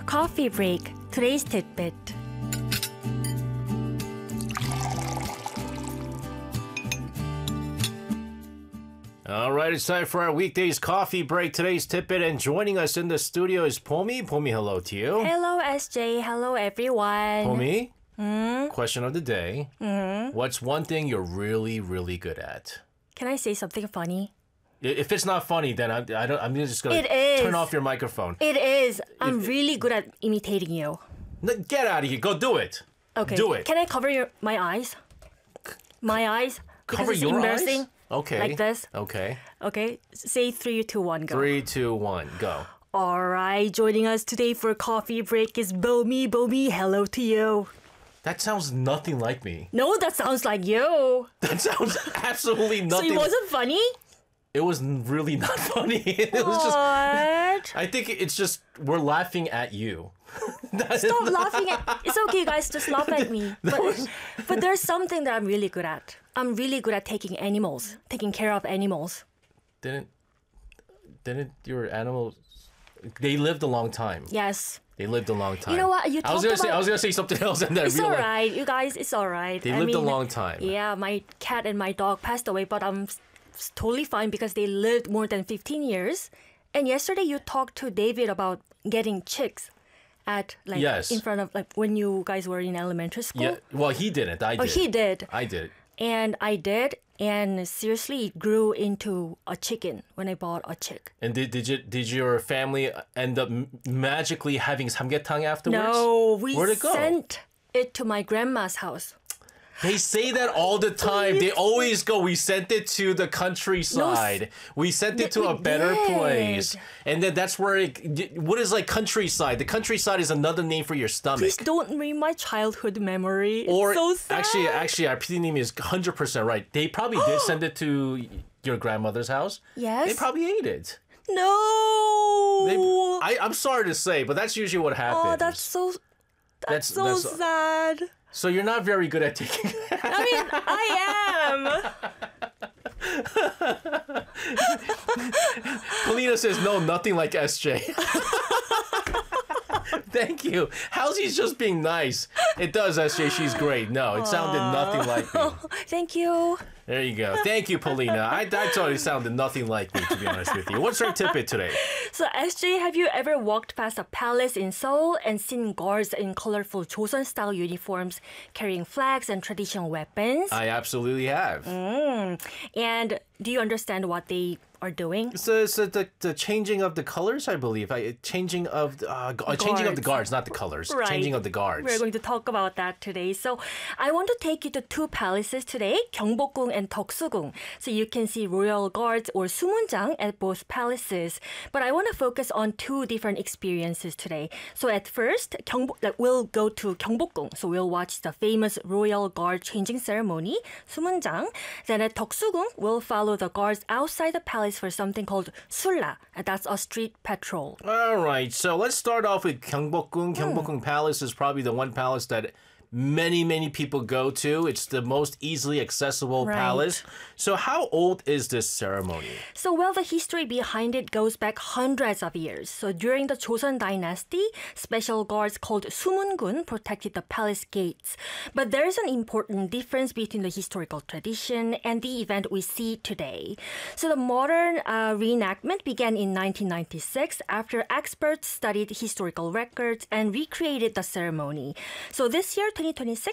Coffee break. Today's tidbit. All right, it's time for our weekdays coffee break. Today's tidbit, and joining us in the studio is Pomi. Pomi, hello to you. Hello, SJ. Hello, everyone. Pomi, question of the day. What's one thing you're really, really good at? Can I say something funny? If it's not funny, then I'm just going It to is. turn off your microphone. It is. I'm really good at imitating you. Get out of here. Go do it. Okay. Do it. Can I cover my eyes? My eyes? Because Cover it's your embarrassing. eyes? Okay. Like this. Okay. Okay. Say 3, 2, 1, go. 3, 2, 1, go. All right. Joining us today for coffee break is Bomi. Bomi, hello to you. That sounds nothing like me. No, that sounds like you. That sounds absolutely nothing. So it wasn't funny? It was really not funny. It was just. What? I think it's just we're laughing at you. Stop laughing at. It's okay, guys. Just laugh at me. But there's something that I'm really good at. I'm really good at taking care of animals. Didn't your animals? They lived a long time. Yes. They lived a long time. You know what? I was gonna say something else, and then It's I realized alright, you guys. It's alright. they lived a long time. Yeah, my cat and my dog passed away, but I'm totally fine because they lived more than 15 years. And yesterday you talked to David about getting chicks at Yes. in front of when you guys were in elementary school. Yeah. Well, he didn't. I did. Oh, he did. I did. And I did, and seriously, it grew into a chicken when I bought a chick. And did your family end up magically having samgyetang afterwards? No, we Where'd it go? sent it to my grandma's house. They say that all the time. They always go, we sent it to the countryside. We sent it to we a better did. place. And then that's where what is like countryside? The countryside is another name for your stomach. Please don't ruin my childhood memory. Or it's so sad. actually, our PD name is 100% right. They probably did send it to your grandmother's house. Yes. They probably ate it. No. I'm sorry to say, but that's usually what happens. Oh, that's so sad. So you're not very good at taking. I mean, I am. Polina says no, nothing like SJ. Thank you. Halsey's just being nice. It does, SJ. She's great. No, it sounded nothing like me. Thank you. There you go. Thank you, Polina. I thought it sounded nothing like me, to be honest with you. What's our tidbit today? So, SJ, have you ever walked past a palace in Seoul and seen guards in colorful Joseon-style uniforms carrying flags and traditional weapons? I absolutely have. And do you understand what they are doing? So the changing of the colors, I believe. Changing of the guards, not the colors. Right. Changing of the guards. We're going to talk about that today. So I want to take you to two palaces today, Gyeongbokgung and Deoksugung. So you can see royal guards or sumunjang at both palaces. But I want to focus on two different experiences today. So at first, we'll go to Gyeongbokgung. So we'll watch the famous royal guard changing ceremony, sumunjang. Then at Deoksugung, we'll follow the guards outside the palace for something called sulla. And that's a street patrol. All right, so let's start off with Gyeongbokgung. Gyeongbokgung Palace is probably the one palace that many people go to. It's the most easily accessible Right. palace. So how old is this ceremony? So, well, the history behind it goes back hundreds of years. So, during the Joseon dynasty, special guards called Sumungun protected the palace gates. But there's an important difference between the historical tradition and the event we see today. So, the modern reenactment began in 1996 after experts studied historical records and recreated the ceremony. So, this year, 2026,